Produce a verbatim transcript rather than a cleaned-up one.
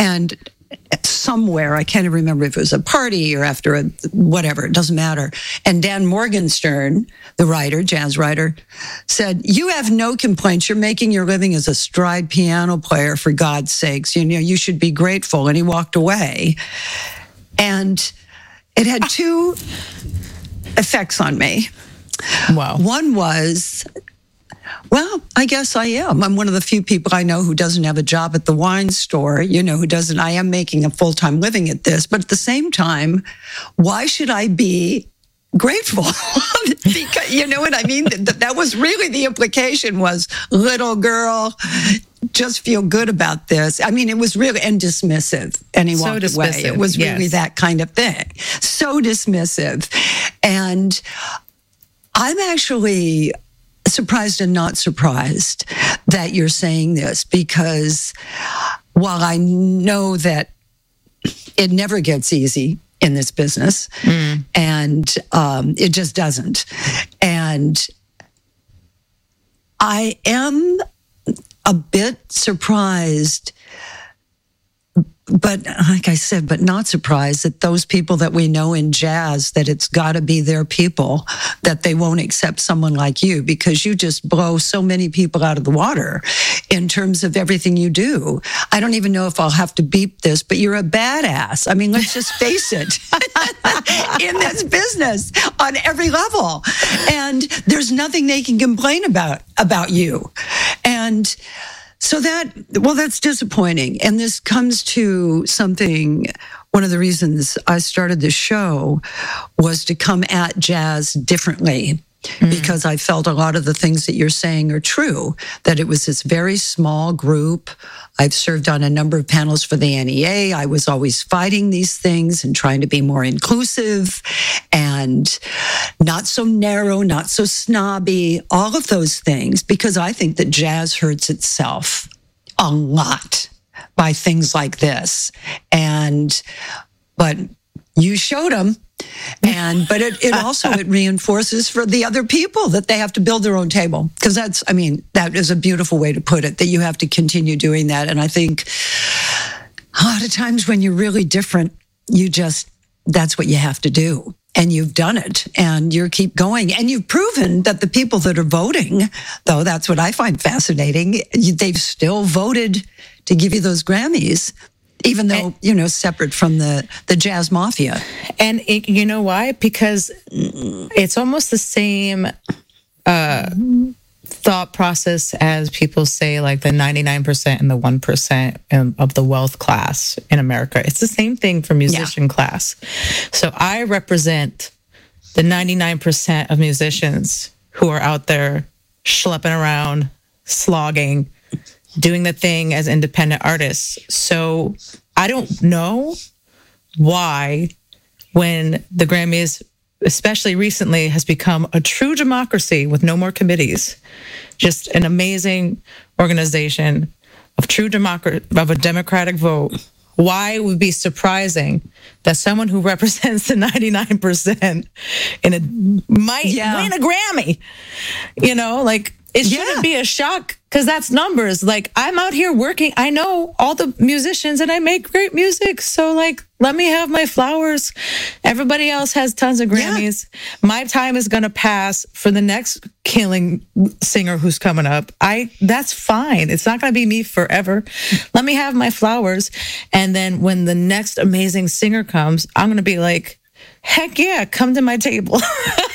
And somewhere, I can't even remember if it was a party or after a whatever, it doesn't matter. And Dan Morgenstern, the writer, jazz writer, said, "You have no complaints. You're making your living as a stride piano player, for God's sakes. You know, you should be grateful." And he walked away. And it had two effects on me. Wow. One was, well, I guess I am. I'm one of the few people I know who doesn't have a job at the wine store, you know, who doesn't, I am making a full-time living at this. But at the same time, why should I be grateful? Because, you know what I mean? That, that was really the implication was, little girl, just feel good about this. I mean, it was really, and dismissive. And he So walked dismissive, away. It was really yes. that kind of thing. So dismissive. And I'm actually surprised and not surprised that you're saying this, because while I know that it never gets easy in this business, mm. and um, it just doesn't. And I am a bit surprised, but like I said, but not surprised that those people that we know in jazz, that it's got to be their people, that they won't accept someone like you, because you just blow so many people out of the water in terms of everything you do. I don't even know if I'll have to beep this, but you're a badass. I mean, let's just face it, in this business on every level. And there's nothing they can complain about, about you. And so that, well, that's disappointing. And this comes to something, one of the reasons I started this show was to come at jazz differently, mm. because I felt a lot of the things that you're saying are true, that it was this very small group. I've served on a number of panels for the N E A. I was always fighting these things and trying to be more inclusive and not so narrow, not so snobby, all of those things, because I think that jazz hurts itself a lot by things like this. And, but you showed them. And, but it, it also, it reinforces for the other people that they have to build their own table. Because that's, I mean, that is a beautiful way to put it, that you have to continue doing that. And I think a lot of times when you're really different, you just, that's what you have to do. And you've done it, and you keep going. And you've proven that the people that are voting, though, that's what I find fascinating, they've still voted to give you those Grammys, even though, and, you know, separate from the, the jazz mafia. And it, you know why? Because it's almost the same uh, thought process as people say, like the ninety-nine percent and the one percent of the wealth class in America. It's the same thing for musician yeah. class. So I represent the ninety-nine percent of musicians who are out there schlepping around, slogging, doing the thing as independent artists. So I don't know why, when the Grammys, especially recently, has become a true democracy with no more committees, just an amazing organization of true democracy, of a democratic vote, why it would be surprising that someone who represents the ninety-nine percent in a might yeah. win a Grammy. You know, like, it shouldn't yeah. be a shock, because that's numbers. Like, I'm out here working. I know all the musicians and I make great music. So, like, let me have my flowers. Everybody else has tons of Grammys. Yeah. My time is going to pass for the next killing singer who's coming up. I That's fine. It's not going to be me forever. Let me have my flowers. And then when the next amazing singer comes, I'm going to be like, heck yeah, come to my table.